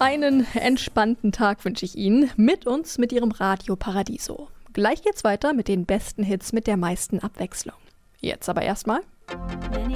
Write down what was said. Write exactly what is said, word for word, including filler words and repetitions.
Einen entspannten Tag wünsche ich Ihnen mit uns, mit Ihrem Radio Paradiso. Gleich geht's weiter mit den besten Hits mit der meisten Abwechslung. Jetzt aber erstmal